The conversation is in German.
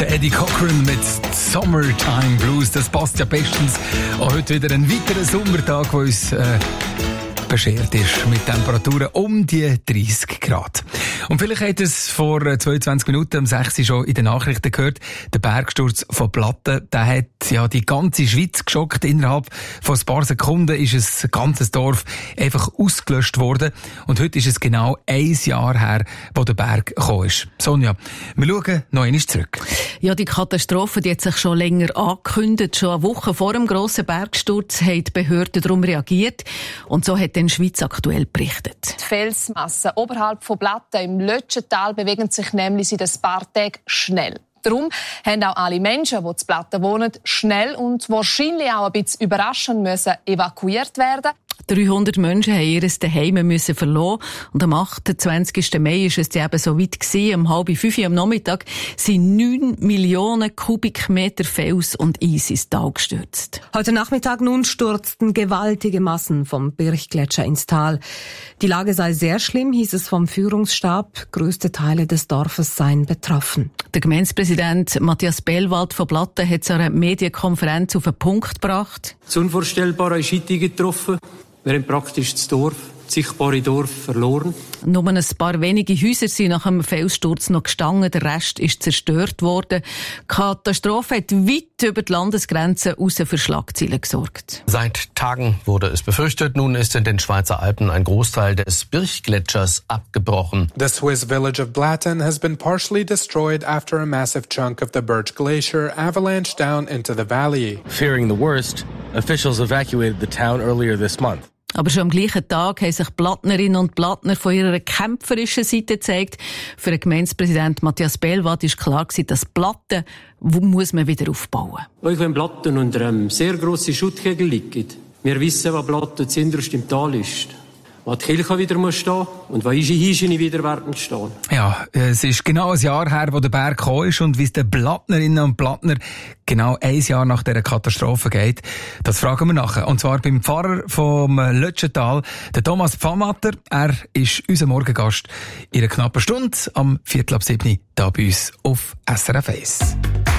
Der Eddie Cochran mit Summertime Blues, das passt ja bestens. Auch heute wieder ein weiterer Sommertag, der uns beschert ist mit Temperaturen um die 30 Grad. Und vielleicht habt ihr es vor 22 Minuten um 6 Uhr schon in den Nachrichten gehört. Der Bergsturz von Platten, der hat ja die ganze Schweiz geschockt. Innerhalb von ein paar Sekunden ist ein ganzes Dorf einfach ausgelöscht worden. Und heute ist es genau 1 Jahr her, wo der Berg gekommen ist. Sonja, wir schauen noch einmal zurück. Ja, die Katastrophe, die hat sich schon länger angekündigt. Schon eine Woche vor dem grossen Bergsturz haben die Behörden darauf reagiert. Und so hat dann Schweiz aktuell berichtet. Die Felsmassen oberhalb von Platten im Lötschental bewegen sich nämlich seit ein paar Tagen schnell. Darum haben auch alle Menschen, die zu Platten wohnen, schnell und wahrscheinlich auch ein bisschen überraschend müssen evakuiert werden. 300 Menschen haben ihr Zuhause müssen verlassen. Und am 28. Mai war es eben so weit gewesen. Um 4:30 am Nachmittag sind 9 Millionen Kubikmeter Fels und Eis ins Tal gestürzt. Heute Nachmittag nun stürzten gewaltige Massen vom Birchgletscher ins Tal. Die Lage sei sehr schlimm, hieß es vom Führungsstab. Größte Teile des Dorfes seien betroffen. Der Gemeindepräsident Matthias Bellwald von Platten hat zu einer Medienkonferenz auf den Punkt gebracht. Das Unvorstellbare ist heute getroffen. Wir haben praktisch das sichtbare Dorf verloren. Nur ein paar wenige Häuser sind nach dem Felssturz noch gestanden, der Rest ist zerstört worden. Die Katastrophe hat weit über die Landesgrenzen raus für Schlagzeilen gesorgt. Seit Tagen wurde es befürchtet, nun ist in den Schweizer Alpen ein Großteil des Birchgletschers abgebrochen. The Swiss village of Blatten has been partially destroyed after a massive chunk of the Birch Glacier avalanched down into the valley. Fearing the worst, officials evacuated the town earlier this month. Aber schon am gleichen Tag haben sich Plattnerinnen und Plattner von ihrer kämpferischen Seite gezeigt. Für den Gemeindepräsident Matthias Bellwald ist klar gewesen, dass Platten muss man wieder aufbauen. Auch wenn Platten unter einem sehr grossen Schuttkegel liegen, wir wissen, was Platten zuinterst im Tal ist. Wo die Kirche wieder muss stehen und wo unsere Hirsche wieder werden stehen. Ja, es ist genau 1 Jahr her, wo der Berg gekommen ist und wie es den Plattnerinnen und Plattner genau 1 Jahr nach dieser Katastrophe geht, das fragen wir nachher. Und zwar beim Pfarrer vom Lötschental, der Thomas Pfammatter. Er ist unser Morgengast in einer knappen Stunde am 6:45 hier bei uns auf SRF 1.